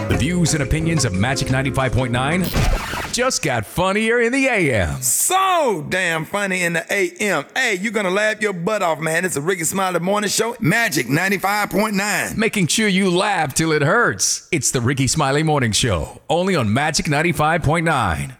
The views and opinions of Magic 95.9 just got funnier in the AM. So damn funny in the AM. Hey, you're gonna laugh your butt off, man. It's a Ricky Smiley Morning Show. Magic 95.9. Making sure you laugh till it hurts. It's the Ricky Smiley Morning Show, only on Magic 95.9.